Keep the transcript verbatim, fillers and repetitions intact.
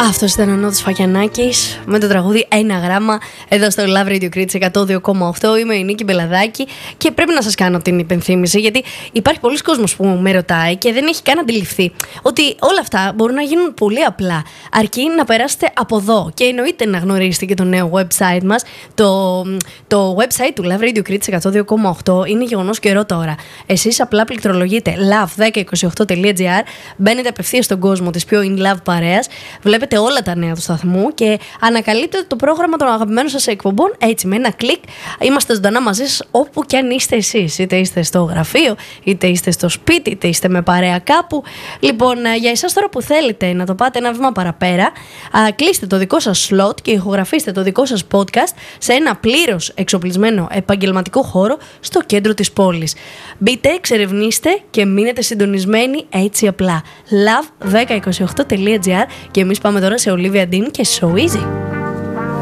Αυτός ήταν ο Νότης Φακιανάκης με το τραγούδι Ένα Γράμμα εδώ στο Love Radio Crete εκατό δύο κόμμα οκτώ. Είμαι η Νίκη Μπελαδάκη και πρέπει να σας κάνω την υπενθύμηση, γιατί υπάρχει πολλοί κόσμος που με ρωτάει και δεν έχει καν αντιληφθεί ότι όλα αυτά μπορούν να γίνουν πολύ απλά, αρκεί να περάσετε από εδώ. Και εννοείται να γνωρίσετε και το νέο website μας. Το, το website του Love Radio Crete εκατό δύο κόμμα οκτώ είναι γεγονός καιρό τώρα. Εσείς απλά πληκτρολογείτε love δέκα είκοσι οκτώ τελεία gr, μπαίνετε απευθείας στον κόσμο της πιο in love παρέας, βλέπετε όλα τα νέα του σταθμού και ανακαλύπτετε το πρόγραμμα των αγαπημένων σας εκπομπών έτσι με ένα κλικ. Είμαστε ζωντανά μαζί σας όπου κι αν είστε εσείς. Είτε είστε στο γραφείο, είτε είστε στο σπίτι, είτε είστε με παρέα κάπου. Λοιπόν, για εσάς τώρα που θέλετε να το πάτε ένα βήμα παραπέρα, κλείστε το δικό σας slot και ηχογραφήστε το δικό σας podcast σε ένα πλήρως εξοπλισμένο επαγγελματικό χώρο στο κέντρο της πόλης. Μπείτε, εξερευνήστε και μείνετε συντονισμένοι έτσι απλά. love δέκα είκοσι οκτώ τελεία gr και εμείς πάμε τώρα σε Olivia Dean και So Easy.